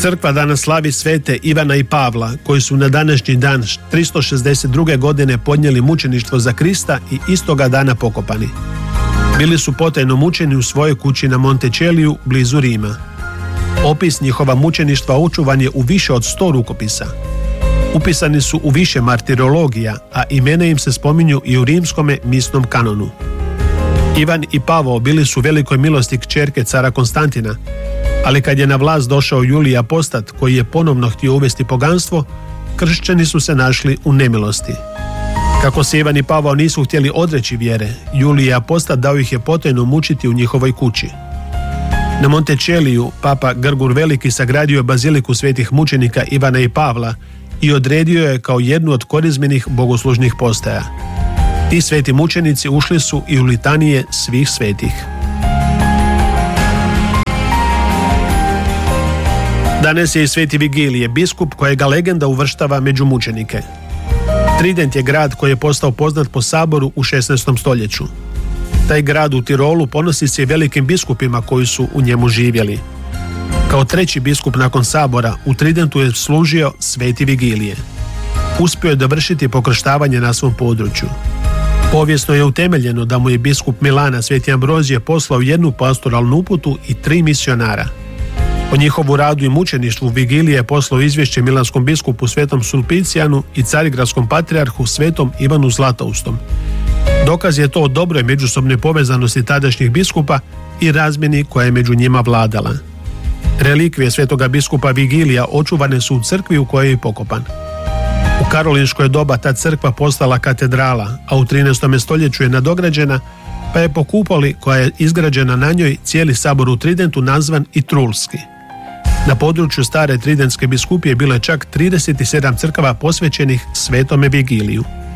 Crkva danas slavi svete Ivana i Pavla, koji su na današnji dan 362. godine podnijeli mučeništvo za Krista i istoga dana pokopani. Bili su potajno mučeni u svojoj kući na Monteceliju blizu Rima. Opis njihova mučeništva očuvan je u više od 100 rukopisa. Upisani su u više martirologija, a imena im se spominju i u rimskome misnom kanonu. Ivan i Pavao bili su velikoj milosti kćerke cara Konstantina, ali kad je na vlast došao Julij Apostat, koji je ponovno htio uvesti poganstvo, kršćani su se našli u nemilosti. Kako se Ivan i Pavao nisu htjeli odreći vjere, Julij Apostat dao ih je potajno mučiti u njihovoj kući. Na Monteceliju papa Grgur Veliki sagradio je baziliku svetih mučenika Ivana i Pavla i odredio je kao jednu od korizmenih bogoslužnih postaja. Ti sveti mučenici ušli su i u litanije svih svetih. Danas je i sveti Vigilije, biskup kojega legenda uvrštava među mučenike. Trident je grad koji je postao poznat po saboru u 16. stoljeću. Taj grad u Tirolu ponosi se i velikim biskupima koji su u njemu živjeli. Kao treći biskup nakon sabora u Tridentu je služio sveti Vigilije. Uspio je dovršiti pokrštavanje na svom području. Povijesno je utemeljeno da mu je biskup Milana sveti Ambrozije poslao jednu pastoralnu uputu i 3 misionara. O njihovu radu i mučeništvu Vigilije je poslao izvješće milanskom biskupu svetom Sulpicijanu i carigradskom patrijarhu svetom Ivanu Zlatoustom. Dokaz je to o dobroj međusobnoj povezanosti tadašnjih biskupa i razmjeni koja je među njima vladala. Relikvije svetoga biskupa Vigilija očuvane su u crkvi u kojoj je pokopan. U karolinško je doba ta crkva postala katedrala, a u 13. stoljeću je nadograđena, pa je po kupoli koja je izgrađena na njoj cijeli sabor u Tridentu nazvan i Trulski. Na području stare Tridentske biskupije bilo je čak 37 crkava posvećenih svetome Vigiliju.